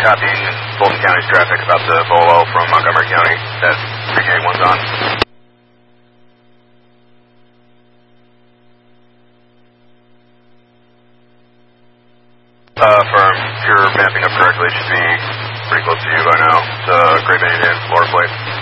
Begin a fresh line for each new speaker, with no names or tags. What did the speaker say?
copying Fulton County's traffic about the Bolo from Montgomery County that 381's on. Firm. If you're mapping up correctly, it should be pretty close to you by now. It's a Great Indian Florida plate.